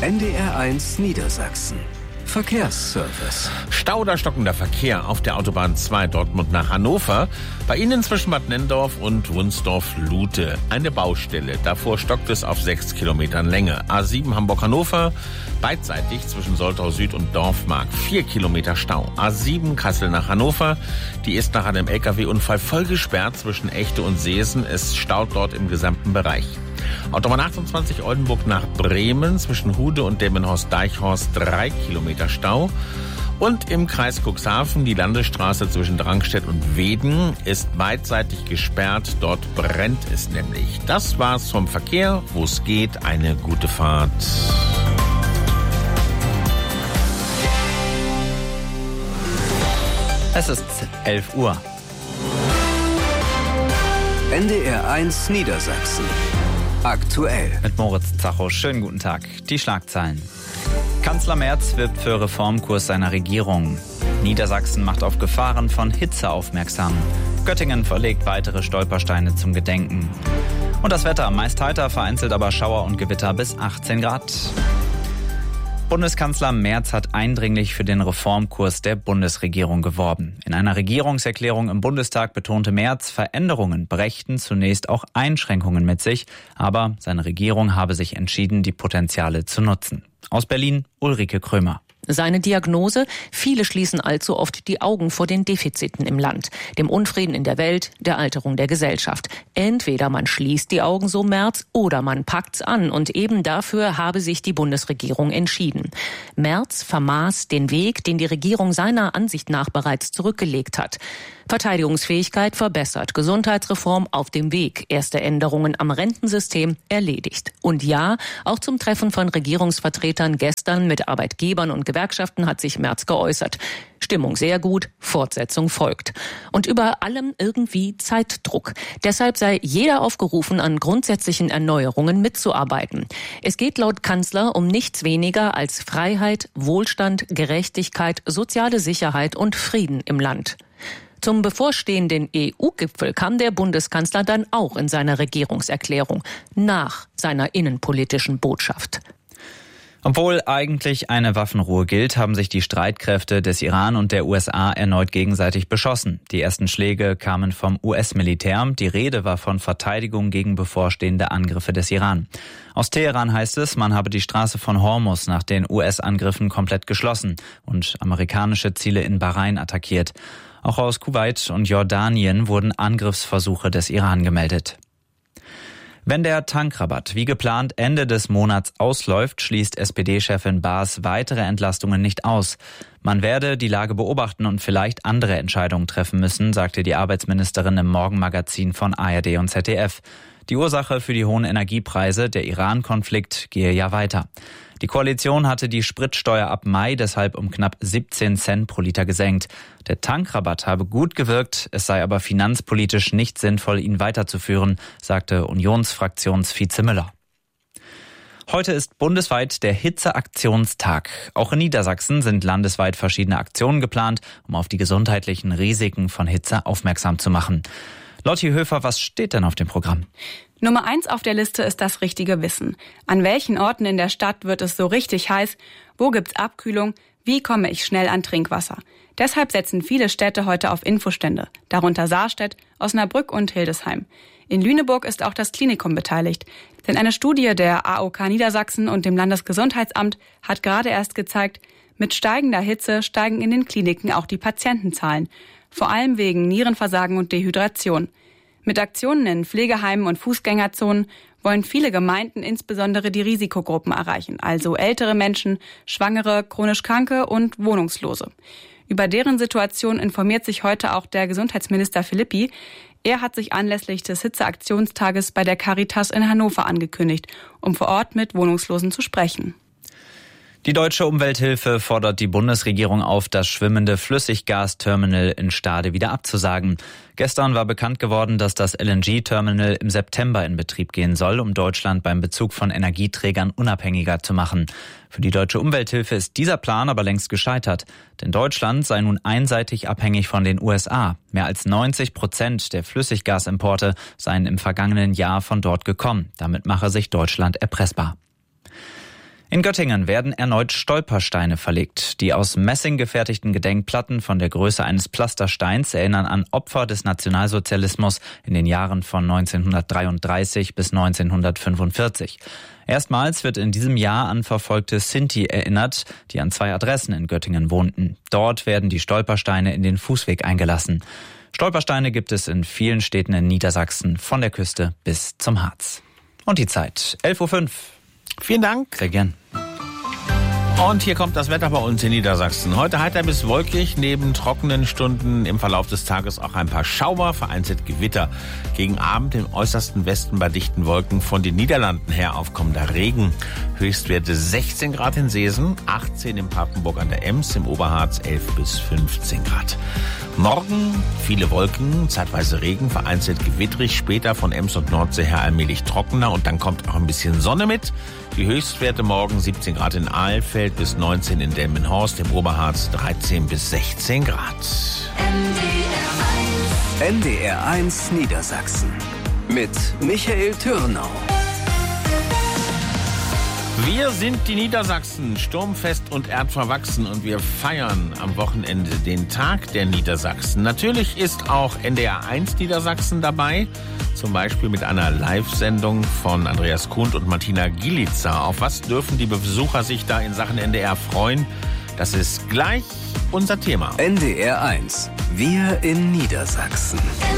NDR1 Niedersachsen. Verkehrsservice. Stau oder stockender Verkehr auf der Autobahn 2 Dortmund nach Hannover. Bei Ihnen zwischen Bad Nenndorf und Wunsdorf-Lute. Eine Baustelle. Davor stockt es auf 6 Kilometern Länge. A7 Hamburg-Hannover. Beidseitig zwischen Soltau Süd und Dorfmark. 4 Kilometer Stau. A7 Kassel nach Hannover. Die ist nach einem LKW-Unfall voll gesperrt zwischen Echte und Seesen. Es staut dort im gesamten Bereich. Autobahn 28 Oldenburg nach Bremen zwischen Hude und Delmenhorst-Deichhorst 3 Kilometer Stau. Und im Kreis Cuxhaven die Landesstraße zwischen Drangstedt und Weeden ist beidseitig gesperrt. Dort brennt es nämlich. Das war's vom Verkehr. Wo es geht, eine gute Fahrt. Es ist 11 Uhr. NDR1 Niedersachsen. Aktuell. Mit Moritz Zacho. Schönen guten Tag. Die Schlagzeilen. Kanzler Merz wirbt für Reformkurs seiner Regierung. Niedersachsen macht auf Gefahren von Hitze aufmerksam. Göttingen verlegt weitere Stolpersteine zum Gedenken. Und das Wetter meist heiter, vereinzelt aber Schauer und Gewitter bis 18 Grad. Bundeskanzler Merz hat eindringlich für den Reformkurs der Bundesregierung geworben. In einer Regierungserklärung im Bundestag betonte Merz, Veränderungen brächten zunächst auch Einschränkungen mit sich, aber seine Regierung habe sich entschieden, die Potenziale zu nutzen. Aus Berlin, Ulrike Krömer. Seine Diagnose: Viele schließen allzu oft die Augen vor den Defiziten im Land, dem Unfrieden in der Welt, der Alterung der Gesellschaft. Entweder man schließt die Augen, so Merz, oder man packt's an. Und eben dafür habe sich die Bundesregierung entschieden. Merz vermaß den Weg, den die Regierung seiner Ansicht nach bereits zurückgelegt hat. Verteidigungsfähigkeit verbessert, Gesundheitsreform auf dem Weg, erste Änderungen am Rentensystem erledigt. Und ja, auch zum Treffen von Regierungsvertretern gestern mit Arbeitgebern und Gewerkschaften hat sich Merz geäußert. Stimmung sehr gut, Fortsetzung folgt. Und über allem irgendwie Zeitdruck. Deshalb sei jeder aufgerufen, an grundsätzlichen Erneuerungen mitzuarbeiten. Es geht laut Kanzler um nichts weniger als Freiheit, Wohlstand, Gerechtigkeit, soziale Sicherheit und Frieden im Land. Zum bevorstehenden EU-Gipfel kam der Bundeskanzler dann auch in seiner Regierungserklärung nach seiner innenpolitischen Botschaft. Obwohl eigentlich eine Waffenruhe gilt, haben sich die Streitkräfte des Iran und der USA erneut gegenseitig beschossen. Die ersten Schläge kamen vom US-Militär. Die Rede war von Verteidigung gegen bevorstehende Angriffe des Iran. Aus Teheran heißt es, man habe die Straße von Hormuz nach den US-Angriffen komplett geschlossen und amerikanische Ziele in Bahrain attackiert. Auch aus Kuwait und Jordanien wurden Angriffsversuche des Iran gemeldet. Wenn der Tankrabatt wie geplant Ende des Monats ausläuft, schließt SPD-Chefin Baas weitere Entlastungen nicht aus. Man werde die Lage beobachten und vielleicht andere Entscheidungen treffen müssen, sagte die Arbeitsministerin im Morgenmagazin von ARD und ZDF. Die Ursache für die hohen Energiepreise, der Iran-Konflikt, gehe ja weiter. Die Koalition hatte die Spritsteuer ab Mai deshalb um knapp 17 Cent pro Liter gesenkt. Der Tankrabatt habe gut gewirkt, es sei aber finanzpolitisch nicht sinnvoll, ihn weiterzuführen, sagte Unionsfraktionsvize Müller. Heute ist bundesweit der Hitzeaktionstag. Auch in Niedersachsen sind landesweit verschiedene Aktionen geplant, um auf die gesundheitlichen Risiken von Hitze aufmerksam zu machen. Lotti Höfer, was steht denn auf dem Programm? Nummer 1 auf der Liste ist das richtige Wissen. An welchen Orten in der Stadt wird es so richtig heiß? Wo gibt's Abkühlung? Wie komme ich schnell an Trinkwasser? Deshalb setzen viele Städte heute auf Infostände, darunter Sarstedt, Osnabrück und Hildesheim. In Lüneburg ist auch das Klinikum beteiligt. Denn eine Studie der AOK Niedersachsen und dem Landesgesundheitsamt hat gerade erst gezeigt, mit steigender Hitze steigen in den Kliniken auch die Patientenzahlen. Vor allem wegen Nierenversagen und Dehydration. Mit Aktionen in Pflegeheimen und Fußgängerzonen wollen viele Gemeinden insbesondere die Risikogruppen erreichen, also ältere Menschen, Schwangere, chronisch Kranke und Wohnungslose. Über deren Situation informiert sich heute auch der Gesundheitsminister Philippi. Er hat sich anlässlich des Hitzeaktionstages bei der Caritas in Hannover angekündigt, um vor Ort mit Wohnungslosen zu sprechen. Die Deutsche Umwelthilfe fordert die Bundesregierung auf, das schwimmende Flüssiggasterminal in Stade wieder abzusagen. Gestern war bekannt geworden, dass das LNG-Terminal im September in Betrieb gehen soll, um Deutschland beim Bezug von Energieträgern unabhängiger zu machen. Für die Deutsche Umwelthilfe ist dieser Plan aber längst gescheitert. Denn Deutschland sei nun einseitig abhängig von den USA. Mehr als 90% der Flüssiggasimporte seien im vergangenen Jahr von dort gekommen. Damit mache sich Deutschland erpressbar. In Göttingen werden erneut Stolpersteine verlegt. Die aus Messing gefertigten Gedenkplatten von der Größe eines Pflastersteins erinnern an Opfer des Nationalsozialismus in den Jahren von 1933 bis 1945. Erstmals wird in diesem Jahr an verfolgte Sinti erinnert, die an 2 Adressen in Göttingen wohnten. Dort werden die Stolpersteine in den Fußweg eingelassen. Stolpersteine gibt es in vielen Städten in Niedersachsen, von der Küste bis zum Harz. Und die Zeit, 11:05 Uhr. Vielen Dank. Sehr gern. Und hier kommt das Wetter bei uns in Niedersachsen. Heute heiter bis wolkig, neben trockenen Stunden im Verlauf des Tages auch ein paar Schauer, vereinzelt Gewitter. Gegen Abend im äußersten Westen bei dichten Wolken von den Niederlanden her aufkommender Regen. Höchstwerte 16 Grad in Seesen, 18 in Papenburg an der Ems, im Oberharz 11 bis 15 Grad. Morgen viele Wolken, zeitweise Regen, vereinzelt gewittrig, später von Ems und Nordsee her allmählich trockener und dann kommt auch ein bisschen Sonne mit. Die Höchstwerte morgen 17 Grad in Alfeld bis 19 in Delmenhorst, im Oberharz 13 bis 16 Grad. NDR1 Niedersachsen mit Michael Türnau. Wir sind die Niedersachsen, sturmfest und erdverwachsen und wir feiern am Wochenende den Tag der Niedersachsen. Natürlich ist auch NDR1 Niedersachsen dabei, zum Beispiel mit einer Live-Sendung von Andreas Kuhn und Martina Gielitzer. Auf was dürfen die Besucher sich da in Sachen NDR freuen? Das ist gleich unser Thema. NDR1, wir in Niedersachsen.